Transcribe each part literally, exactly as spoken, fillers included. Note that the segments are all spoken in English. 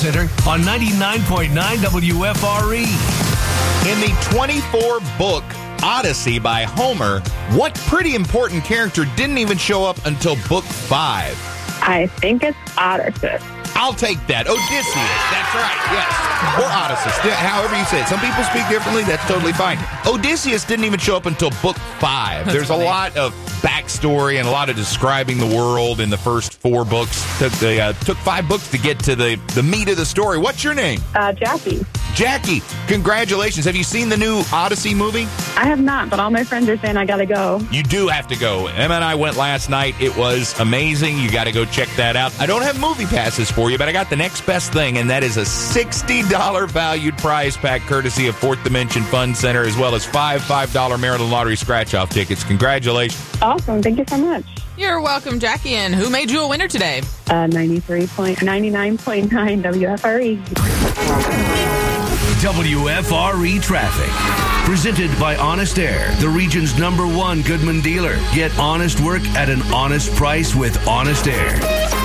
Center on ninety-nine point nine W F R E. In the twenty-four book Odyssey by Homer, what pretty important character didn't even show up until book five? I think it's Odysseus. I'll take that. Odysseus. That's right. Yes. Or Odysseus. Yeah, however you say it. Some people speak differently. That's totally fine. Odysseus didn't even show up until book five. That's There's funny. a lot of backstory and a lot of describing the world in the first four books. Took, the, uh, took five books to get to the, the meat of the story. What's your name? Uh, Jackie. Jackie, congratulations. Have you seen the new Odyssey movie? I have not, but all my friends are saying I got to go. You do have to go. Emma and I went last night. It was amazing. You got to go check that out. I don't have movie passes for you, but I got the next best thing, and that is a sixty dollars valued prize pack courtesy of Fourth Dimension Fun Center, as well as five five dollars Maryland Lottery scratch-off tickets. Congratulations. Awesome. Thank you so much. You're welcome, Jackie. And who made you a winner today? Uh, ninety-three point ninety-nine point nine W F R E. W F R E Traffic. Presented by Honest Air, the region's number one Goodman dealer. Get honest work at an honest price with Honest Air.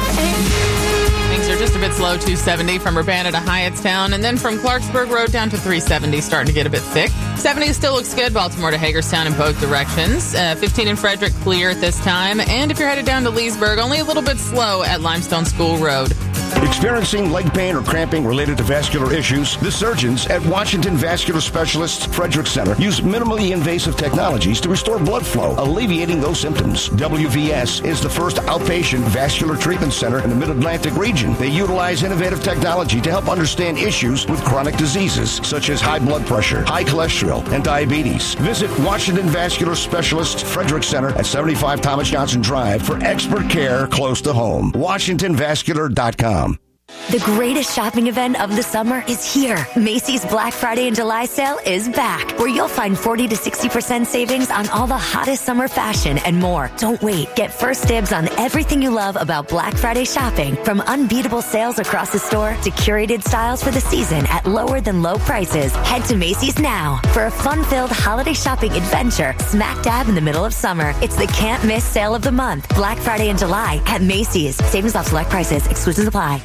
Things are just a bit slow, two seventy from Urbana to Hyattstown, and then from Clarksburg Road down to three seventy, starting to get a bit thick. seventy still looks good, Baltimore to Hagerstown in both directions. Uh, fifteen in Frederick, clear at this time. And if you're headed down to Leesburg, only a little bit slow at Limestone School Road. Experiencing leg pain or cramping related to vascular issues? The surgeons at Washington Vascular Specialists Frederick Center use minimally invasive technologies to restore blood flow, alleviating those symptoms. W V S is the first outpatient vascular treatment center in the Mid-Atlantic region. They utilize innovative technology to help understand issues with chronic diseases, such as high blood pressure, high cholesterol, and diabetes. Visit Washington Vascular Specialists Frederick Center at seventy-five Thomas Johnson Drive for expert care close to home. Washington Vascular dot com. The greatest shopping event of the summer is here. Macy's Black Friday and July sale is back, where you'll find forty to sixty percent savings on all the hottest summer fashion and more. Don't wait. Get first dibs on everything you love about Black Friday shopping, from unbeatable sales across the store to curated styles for the season at lower than low prices. Head to Macy's now for a fun-filled holiday shopping adventure smack dab in the middle of summer. It's the can't miss sale of the month. Black Friday and July at Macy's. Savings off select prices. Exclusions apply.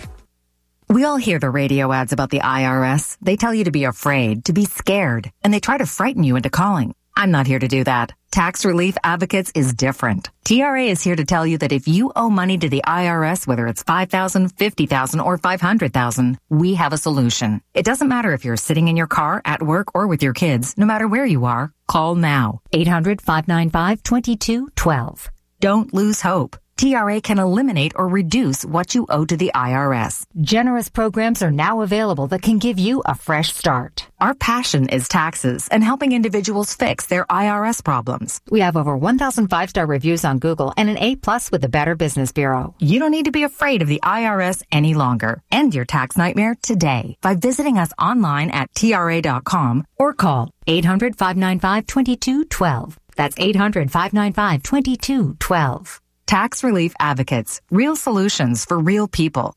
We all hear the radio ads about the I R S. They tell you to be afraid, to be scared, and they try to frighten you into calling. I'm not here to do that. Tax Relief Advocates is different. T R A is here to tell you that if you owe money to the I R S, whether it's five thousand dollars, fifty thousand dollars, or five hundred thousand dollars, we have a solution. It doesn't matter if you're sitting in your car, at work, or with your kids. No matter where you are, call now. eight hundred, five nine five, two two one two. Don't lose hope. T R A can eliminate or reduce what you owe to the I R S. Generous programs are now available that can give you a fresh start. Our passion is taxes and helping individuals fix their I R S problems. We have over one thousand five-star reviews on Google and an A plus with the Better Business Bureau. You don't need to be afraid of the I R S any longer. End your tax nightmare today by visiting us online at T R A dot com or call eight hundred, five nine five, two two one two. That's eight hundred, five nine five, two two one two. Tax Relief Advocates. Real solutions for real people.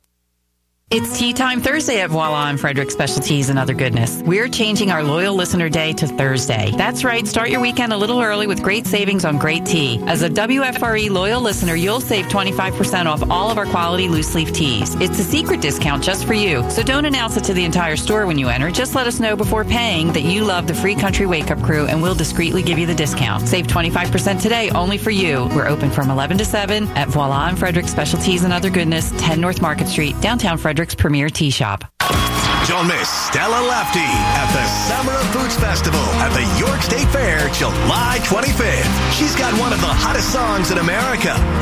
It's Tea Time Thursday at Voila and Frederick Specialties and Other Goodness. We're changing our Loyal Listener Day to Thursday. That's right. Start your weekend a little early with great savings on great tea. As a W F R E Loyal Listener, you'll save twenty-five percent off all of our quality loose leaf teas. It's a secret discount just for you, so don't announce it to the entire store when you enter. Just let us know before paying that you love the Free Country Wake Up Crew, and we'll discreetly give you the discount. Save twenty-five percent today only for you. We're open from eleven to seven at Voila and Frederick Specialties and Other Goodness, ten North Market Street, downtown Frederick's premier tea shop. Don't miss Stella Lefty at the Summer of Foods Festival at the York State Fair, July twenty-fifth. She's got one of the hottest songs in America.